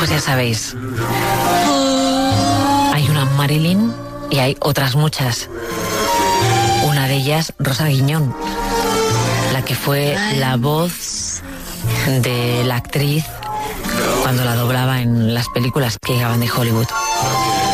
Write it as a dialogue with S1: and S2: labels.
S1: pues ya sabéis, hay una Marilyn y hay otras muchas. Una de ellas, Rosa Guiñón, la que fue la voz de la actriz cuando la doblaba en las películas que llegaban de Hollywood.